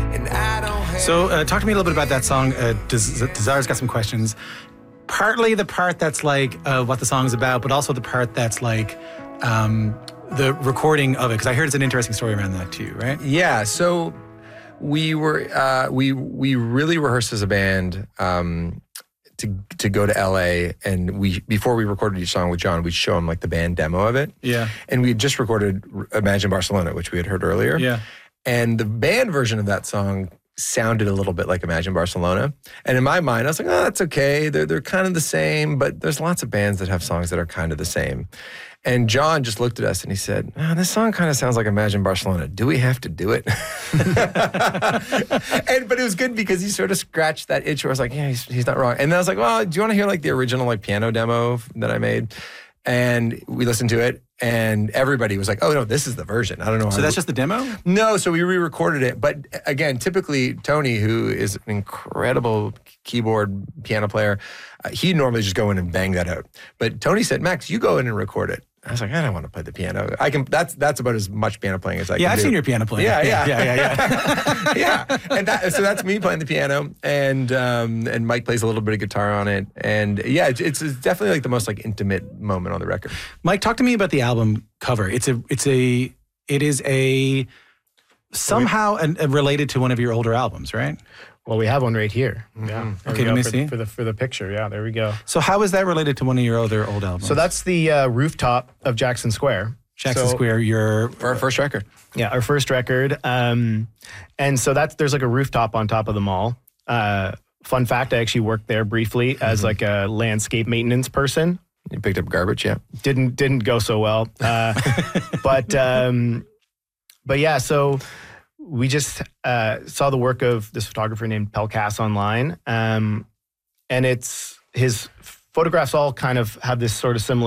So talk to me a little bit about that song. Desire's got some questions. Partly the part that's like what the song's about, but also the part that's like the recording of it. Because I heard it's an interesting story around that too, right? Yeah. So we were we really rehearsed as a band to go to LA, and before we recorded each song with John, we'd show him like the band demo of it. Yeah. And we had just recorded Imagine Barcelona, which we had heard earlier. Yeah. And the band version of that song sounded a little bit like Imagine Barcelona. And in my mind, I was like, oh, that's okay. They're kind of the same, but there's lots of bands that have songs that are kind of the same. And John just looked at us and he said, oh, this song kind of sounds like Imagine Barcelona. Do we have to do it? But it was good because he sort of scratched that itch where I was like, yeah, he's not wrong. And then I was like, well, do you want to hear like the original like piano demo that I made? And we listened to it, and everybody was like, oh, no, this is the version. I don't know. So that's just the demo? No, so we re-recorded it. But again, typically, Tony, who is an incredible keyboard piano player, he'd normally just go in and bang that out. But Tony said, Max, you go in and record it. I was like, I don't want to play the piano. I can. That's about as much piano playing as I can do. Yeah, I've seen your piano playing. Yeah. Yeah. And so that's me playing the piano, and Mike plays a little bit of guitar on it. And yeah, it's definitely like the most like intimate moment on the record. Mike, talk to me about the album cover. It is somehow related to one of your older albums, right? Well, we have one right here. Yeah. Okay, let me see. For the picture. Yeah, there we go. So how is that related to one of your other old albums? So that's the rooftop of Jackson Square. Jackson Square, for our first record. Yeah, our first record. And so there's like a rooftop on top of the mall. Fun fact, I actually worked there briefly as like a landscape maintenance person. You picked up garbage, yeah. Didn't go so well. But yeah, so we just saw the work of this photographer named Pelkas online. And his photographs all kind of have this sort of similar